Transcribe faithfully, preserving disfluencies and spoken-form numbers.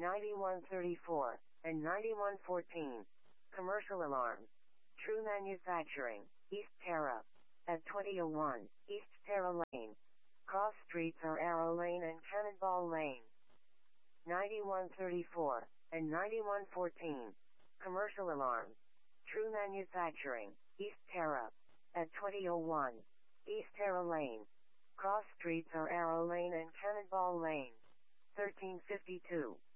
ninety-one thirty-four, and ninety-one fourteen. Commercial alarms. True Manufacturing, East Terra. At twenty oh one, East Terra Lane. Cross streets are Arrow Lane and Cannonball Lane. ninety-one thirty-four, and ninety-one fourteen. Commercial alarms. True Manufacturing, East Terra. At twenty oh one, East Terra Lane. Cross streets are Arrow Lane and Cannonball Lane. thirteen fifty-two.